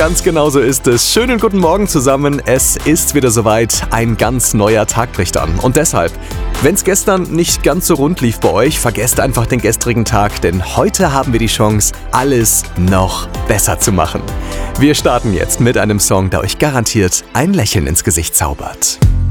Ganz genau so ist es. Schönen guten Morgen zusammen. Es ist wieder soweit. Ein ganz neuer Tag bricht an. Und deshalb, wenn es gestern nicht ganz so rund lief bei euch, vergesst einfach den gestrigen Tag, denn heute haben wir die Chance, alles noch besser zu machen. Wir starten jetzt mit einem Song, der euch garantiert ein Lächeln ins Gesicht zaubert.